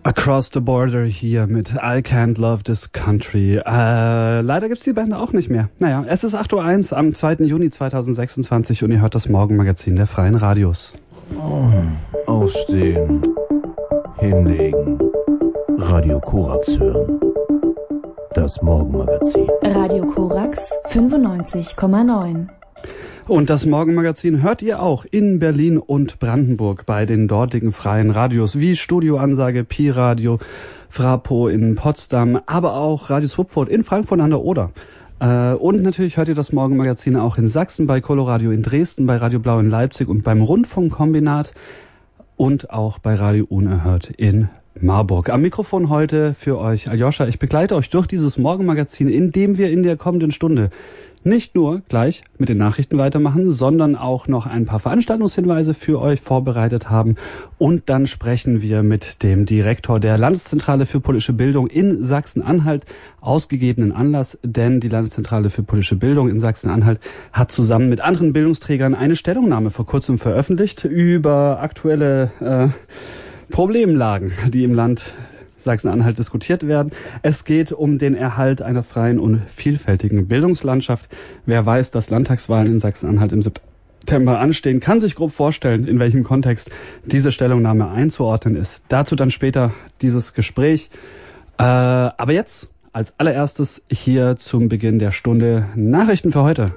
Across the Border hier mit I Can't Love This Country. Leider gibt's die Band auch nicht mehr. Naja, es ist 8:01 Uhr am 2. Juni 2026 und ihr hört das Morgenmagazin der Freien Radios. Aufstehen, hinlegen, Radio Korax hören. Das Morgenmagazin. Radio Korax 95,9. Und das Morgenmagazin hört ihr auch in Berlin und Brandenburg bei den dortigen freien Radios wie Studioansage, Pi-Radio, Frapo in Potsdam, aber auch Radio Swupfurt in Frankfurt an der Oder. Und natürlich hört ihr das Morgenmagazin auch in Sachsen bei Coloradio in Dresden, bei Radio Blau in Leipzig und beim Rundfunkkombinat und auch bei Radio Unerhört in Marburg. Am Mikrofon heute für euch Aljoscha. Ich begleite euch durch dieses Morgenmagazin, in dem wir in der kommenden Stunde nicht nur gleich mit den Nachrichten weitermachen, sondern auch noch ein paar Veranstaltungshinweise für euch vorbereitet haben. Und dann sprechen wir mit dem Direktor der Landeszentrale für politische Bildung in Sachsen-Anhalt, ausgegebenen Anlass, denn die Landeszentrale für politische Bildung in Sachsen-Anhalt hat zusammen mit anderen Bildungsträgern eine Stellungnahme vor kurzem veröffentlicht über aktuelle Problemlagen, die im Land Sachsen-Anhalt diskutiert werden. Es geht um den Erhalt einer freien und vielfältigen Bildungslandschaft. Wer weiß, dass Landtagswahlen in Sachsen-Anhalt im September anstehen, kann sich grob vorstellen, in welchem Kontext diese Stellungnahme einzuordnen ist. Dazu dann später dieses Gespräch. Aber jetzt als allererstes hier zum Beginn der Stunde Nachrichten für heute.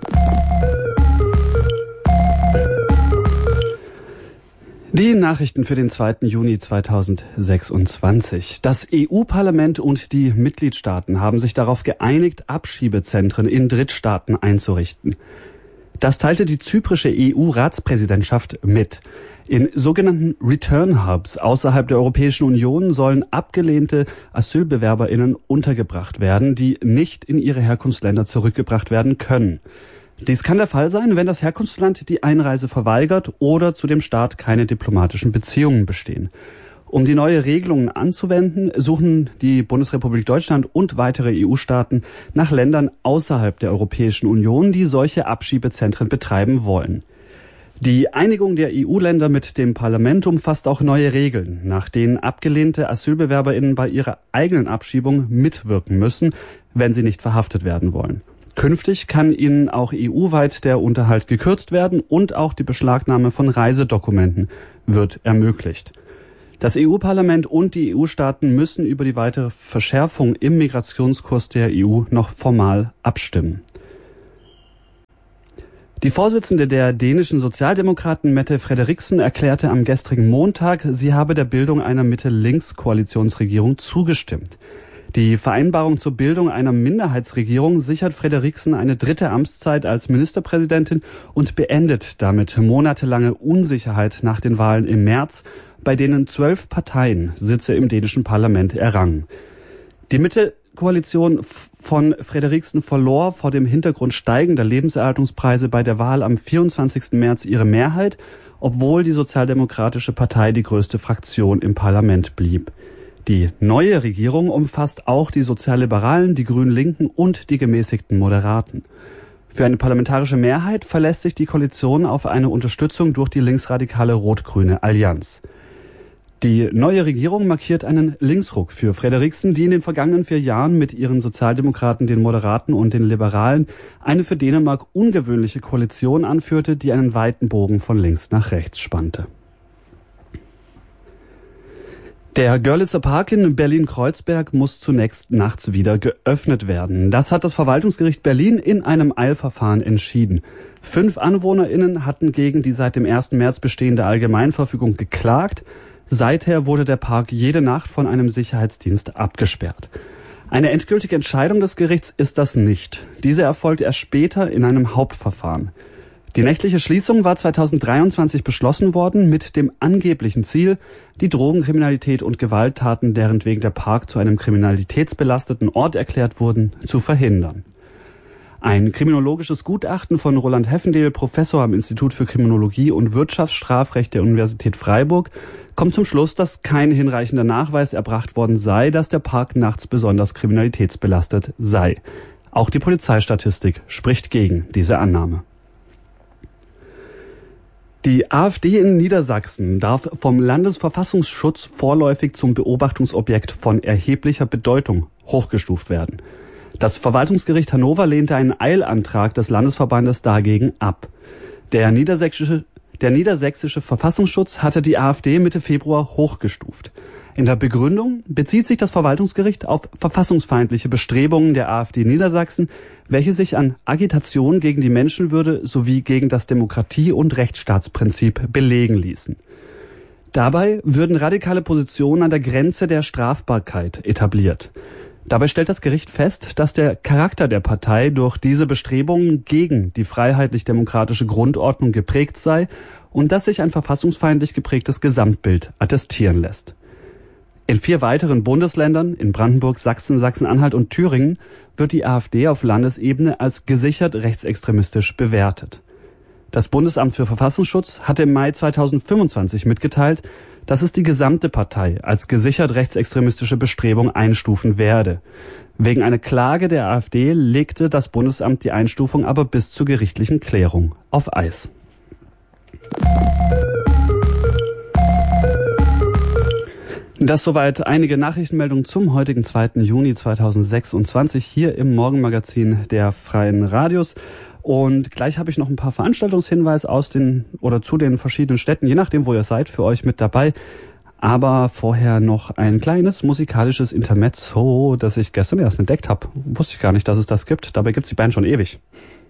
Die Nachrichten für den 2. Juni 2026. Das EU-Parlament und die Mitgliedstaaten haben sich darauf geeinigt, Abschiebezentren in Drittstaaten einzurichten. Das teilte die zyprische EU-Ratspräsidentschaft mit. In sogenannten Return Hubs außerhalb der Europäischen Union sollen abgelehnte AsylbewerberInnen untergebracht werden, die nicht in ihre Herkunftsländer zurückgebracht werden können. Dies kann der Fall sein, wenn das Herkunftsland die Einreise verweigert oder zu dem Staat keine diplomatischen Beziehungen bestehen. Um die neue Regelungen anzuwenden, suchen die Bundesrepublik Deutschland und weitere EU-Staaten nach Ländern außerhalb der Europäischen Union, die solche Abschiebezentren betreiben wollen. Die Einigung der EU-Länder mit dem Parlament umfasst auch neue Regeln, nach denen abgelehnte AsylbewerberInnen bei ihrer eigenen Abschiebung mitwirken müssen, wenn sie nicht verhaftet werden wollen. Künftig kann ihnen auch EU-weit der Unterhalt gekürzt werden und auch die Beschlagnahme von Reisedokumenten wird ermöglicht. Das EU-Parlament und die EU-Staaten müssen über die weitere Verschärfung im Migrationskurs der EU noch formal abstimmen. Die Vorsitzende der dänischen Sozialdemokraten Mette Frederiksen erklärte am gestrigen Montag, sie habe der Bildung einer Mitte-Links-Koalitionsregierung zugestimmt. Die Vereinbarung zur Bildung einer Minderheitsregierung sichert Frederiksen eine dritte Amtszeit als Ministerpräsidentin und beendet damit monatelange Unsicherheit nach den Wahlen im März, bei denen 12 Parteien Sitze im dänischen Parlament errangen. Die Mitte-Koalition von Frederiksen verlor vor dem Hintergrund steigender Lebenserhaltungspreise bei der Wahl am 24. März ihre Mehrheit, obwohl die Sozialdemokratische Partei die größte Fraktion im Parlament blieb. Die neue Regierung umfasst auch die Sozialliberalen, die Grün-Linken und die gemäßigten Moderaten. Für eine parlamentarische Mehrheit verlässt sich die Koalition auf eine Unterstützung durch die linksradikale rot-grüne Allianz. Die neue Regierung markiert einen Linksruck für Frederiksen, die in den vergangenen 4 Jahren mit ihren Sozialdemokraten, den Moderaten und den Liberalen eine für Dänemark ungewöhnliche Koalition anführte, die einen weiten Bogen von links nach rechts spannte. Der Görlitzer Park in Berlin-Kreuzberg muss zunächst nachts wieder geöffnet werden. Das hat das Verwaltungsgericht Berlin in einem Eilverfahren entschieden. 5 AnwohnerInnen hatten gegen die seit dem 1. März bestehende Allgemeinverfügung geklagt. Seither wurde der Park jede Nacht von einem Sicherheitsdienst abgesperrt. Eine endgültige Entscheidung des Gerichts ist das nicht. Diese erfolgt erst später in einem Hauptverfahren. Die nächtliche Schließung war 2023 beschlossen worden mit dem angeblichen Ziel, die Drogenkriminalität und Gewalttaten, deren wegen der Park zu einem kriminalitätsbelasteten Ort erklärt wurden, zu verhindern. Ein kriminologisches Gutachten von Roland Heffendel, Professor am Institut für Kriminologie und Wirtschaftsstrafrecht der Universität Freiburg, kommt zum Schluss, dass kein hinreichender Nachweis erbracht worden sei, dass der Park nachts besonders kriminalitätsbelastet sei. Auch die Polizeistatistik spricht gegen diese Annahme. Die AfD in Niedersachsen darf vom Landesverfassungsschutz vorläufig zum Beobachtungsobjekt von erheblicher Bedeutung hochgestuft werden. Das Verwaltungsgericht Hannover lehnte einen Eilantrag des Landesverbandes dagegen ab. Der niedersächsische Verfassungsschutz hatte die AfD Mitte Februar hochgestuft. In der Begründung bezieht sich das Verwaltungsgericht auf verfassungsfeindliche Bestrebungen der AfD Niedersachsen, welche sich an Agitation gegen die Menschenwürde sowie gegen das Demokratie- und Rechtsstaatsprinzip belegen ließen. Dabei würden radikale Positionen an der Grenze der Strafbarkeit etabliert. Dabei stellt das Gericht fest, dass der Charakter der Partei durch diese Bestrebungen gegen die freiheitlich-demokratische Grundordnung geprägt sei und dass sich ein verfassungsfeindlich geprägtes Gesamtbild attestieren lässt. In 4 weiteren Bundesländern, in Brandenburg, Sachsen, Sachsen-Anhalt und Thüringen, wird die AfD auf Landesebene als gesichert rechtsextremistisch bewertet. Das Bundesamt für Verfassungsschutz hatte im Mai 2025 mitgeteilt, dass es die gesamte Partei als gesichert rechtsextremistische Bestrebung einstufen werde. Wegen einer Klage der AfD legte das Bundesamt die Einstufung aber bis zur gerichtlichen Klärung auf Eis. Das soweit einige Nachrichtenmeldungen zum heutigen 2. Juni 2026 hier im Morgenmagazin der Freien Radios. Und gleich habe ich noch ein paar Veranstaltungshinweise zu den verschiedenen Städten, je nachdem, wo ihr seid, für euch mit dabei. Aber vorher noch ein kleines musikalisches Intermezzo, das ich gestern erst entdeckt habe. Wusste ich gar nicht, dass es das gibt. Dabei gibt es die Band schon ewig.